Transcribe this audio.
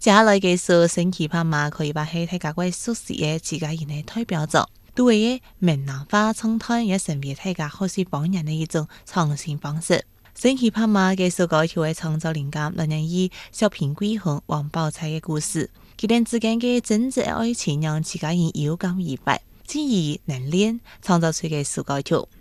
接下來嘅說神奇爸媽可以話係大家貴熟悉嘅自家人嘅代表作，對嘅閩南話唱段也成為大家學習方言嘅一種創新方式。神奇爸媽嘅首歌就係創造靈感，讓人以小平貴和王寶釵嘅故事，佢哋之間嘅真摯愛情讓自家人有感而發，進而能練創造出嘅首歌曲。